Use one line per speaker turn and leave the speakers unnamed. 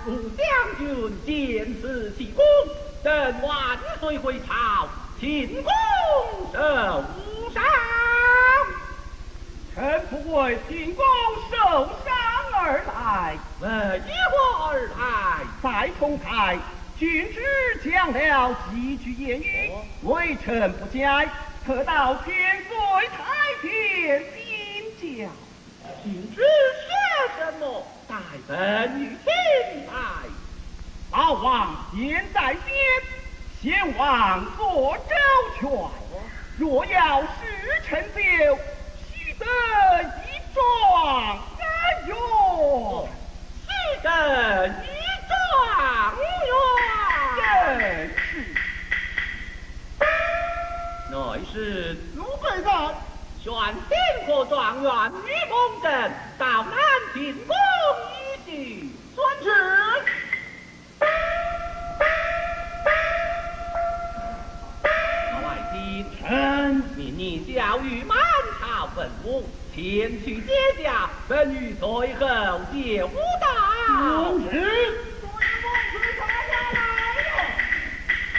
吴将军见此奇功，等万岁回朝，请功受赏。
臣不为进宫受赏而来，
为何而来？
在同台，君之讲了几句言语，微臣不解，特到天岁太平禀教。
君之说什么？待本于天来。
老王现在先，先王做周全。若要使臣酒，须得一状元。
须得一状元。
正是。
乃是
奴贵人。
选天国状元于公正，到南进宫一叙。遵旨。外卿臣命你教育满朝文武，前去接驾，本于随后接吾到。